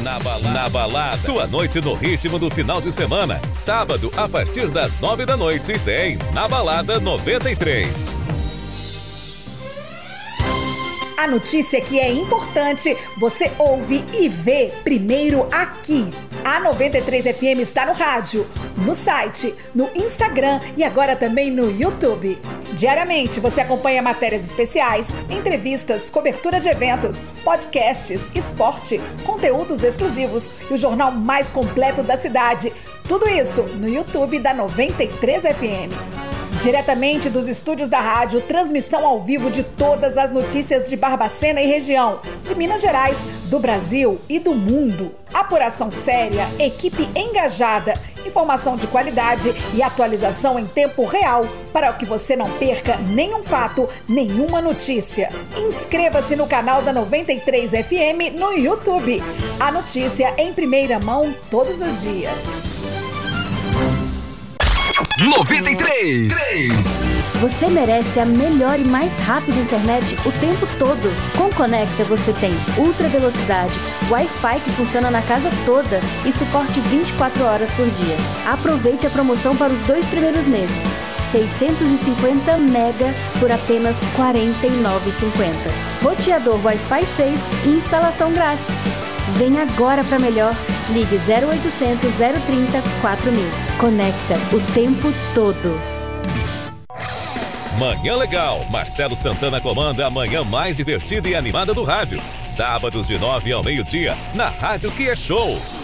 Na balada, sua noite no ritmo do final de semana. Sábado, a partir das 9 da noite, tem Na Balada 93. A notícia que é importante, você ouve e vê primeiro aqui. A 93 FM está no rádio, no site, no Instagram e agora também no YouTube. Diariamente você acompanha matérias especiais, entrevistas, cobertura de eventos, podcasts, esporte, conteúdos exclusivos e o jornal mais completo da cidade. Tudo isso no YouTube da 93 FM. Diretamente dos estúdios da rádio, transmissão ao vivo de todas as notícias de Barbacena e região, de Minas Gerais, do Brasil e do mundo. Apuração séria, equipe engajada, informação de qualidade e atualização em tempo real para que você não perca nenhum fato, nenhuma notícia. Inscreva-se no canal da 93 FM no YouTube. A notícia em primeira mão todos os dias. 93. Você merece a melhor e mais rápida internet o tempo todo. Com Conecta você tem ultra velocidade, Wi-Fi que funciona na casa toda e suporte 24 horas por dia. Aproveite a promoção para os 2 primeiros meses. 650 mega por apenas R$ 49,50. Roteador Wi-Fi 6 e instalação grátis. Vem agora para melhor. Ligue 0800 030 4000. Conecta o tempo todo. Manhã Legal. Marcelo Santana comanda a manhã mais divertida e animada do rádio. Sábados de 9 ao meio-dia, na Rádio Que é Show.